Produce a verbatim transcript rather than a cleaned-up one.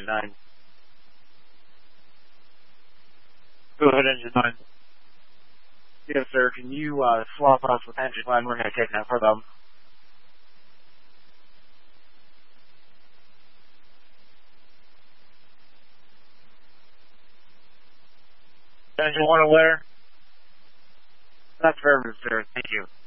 engine nine. Go ahead, engine nine. Yes, sir. Can you uh, swap us with engine nine? We're going to take that for them. Engine one aware. That's very good, sir. Thank you.